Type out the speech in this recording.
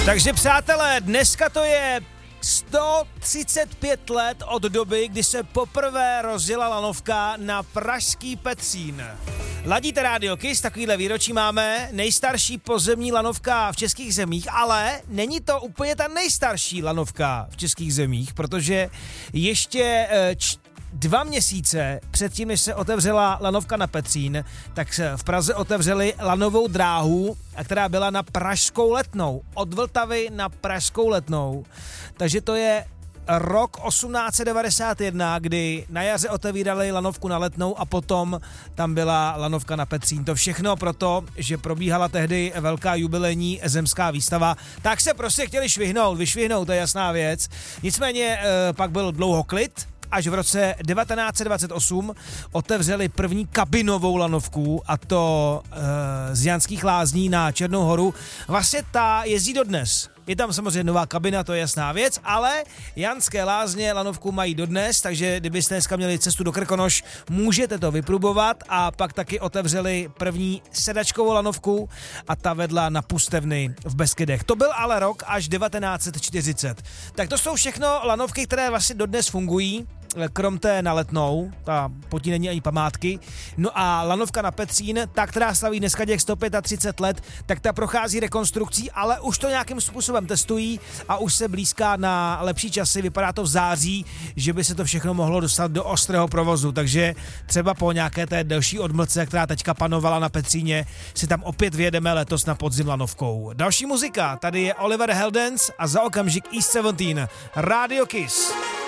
Takže přátelé, dneska to je 135 let od doby, kdy se poprvé rozjela lanovka na pražský Petřín. Ladíte Radio Kiss, takovýhle výročí máme, nejstarší pozemní lanovka v českých zemích, ale není to úplně ta nejstarší lanovka v českých zemích, protože ještě 2 měsíce předtím, než se otevřela lanovka na Petřín, tak se v Praze otevřeli lanovou dráhu, která byla na Pražskou Letnou. Od Vltavy na Pražskou Letnou. Takže to je rok 1891, kdy na jaře otevírali lanovku na Letnou a potom tam byla lanovka na Petřín. To všechno proto, že probíhala tehdy velká jubilejní zemská výstava, tak se prostě chtěli vyšvihnout, to je jasná věc. Nicméně pak byl dlouho klid, až v roce 1928 otevřeli první kabinovou lanovku, a to z Janských Lázní na Černou Horu. Vlastně ta jezdí dodnes. Je tam samozřejmě nová kabina, to je jasná věc, ale Janské Lázně lanovku mají dodnes, takže kdybyste dneska měli cestu do Krkonoš, můžete to vyprobovat. A pak taky otevřeli první sedačkovou lanovku a ta vedla na Pustevny v Beskydech. To byl ale rok až 1940. Tak to jsou všechno lanovky, které vlastně dodnes fungují, krom té na Letnou, ta pod ní není ani památky. No a lanovka na Petřín, ta, která slaví dneska těch 135 let, tak ta prochází rekonstrukcí, ale už to nějakým způsobem testují a už se blízká na lepší časy. Vypadá to v září, že by se to všechno mohlo dostat do ostrého provozu, takže třeba po nějaké té delší odmlce, která teďka panovala na Petříně, si tam opět vyjedeme letos na podzim lanovkou. Další muzika, tady je Oliver Heldens a za okamžik East 17, Radio Kiss.